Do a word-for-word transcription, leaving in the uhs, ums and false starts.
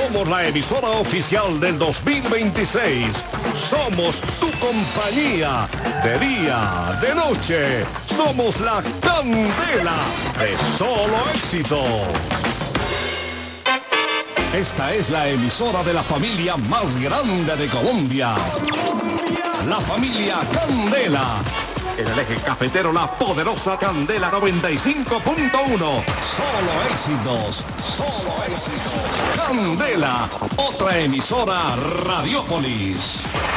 Somos la emisora oficial del dos mil veintiséis. Somos tu compañía de día, de noche. Somos la candela de Solo Éxitos. Esta es la emisora de la familia más grande de Colombia. La familia Candela. En el eje cafetero, la poderosa Candela noventa y cinco punto uno. Solo éxitos, solo éxitos. Candela, otra emisora Radiópolis.